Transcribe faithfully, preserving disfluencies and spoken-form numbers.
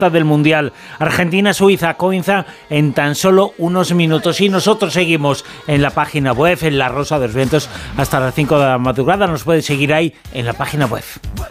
del Mundial. Argentina-Suiza comienza en tan solo unos minutos y nosotros seguimos en la página web, en La Rosa de los Vientos, hasta las cinco de la madrugada. Nos puede seguir ahí en la página web.